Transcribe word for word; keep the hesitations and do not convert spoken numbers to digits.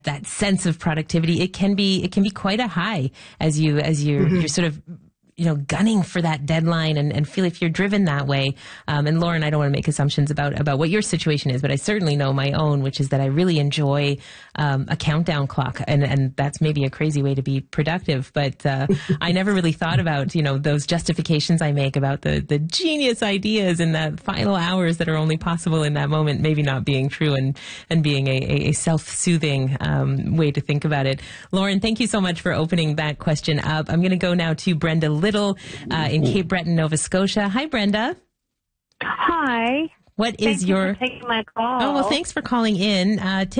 that sense of productivity, it can be it can be quite a high as you as you mm-hmm. you're sort of you know, gunning for that deadline and, and feel if you're driven that way. Um, and Lauren, I don't want to make assumptions about, about what your situation is, but I certainly know my own, which is that I really enjoy um, a countdown clock. And, and that's maybe a crazy way to be productive. But uh, I never really thought about, you know, those justifications I make about the, the genius ideas and the final hours that are only possible in that moment, maybe not being true and, and being a, a self-soothing um, way to think about it. Lauren, thank you so much for opening that question up. I'm going to go now to Brenda Little. Uh, in Cape Breton, Nova Scotia. Hi, Brenda. Hi. What is Thank your... you for taking my call. Oh, well, thanks for calling in. Uh,